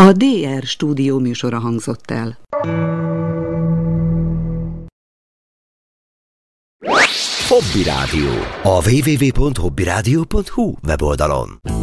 A DR stúdió műsora hangzott el. Hobby Rádió. A www.hobbyradio.hu weboldalon.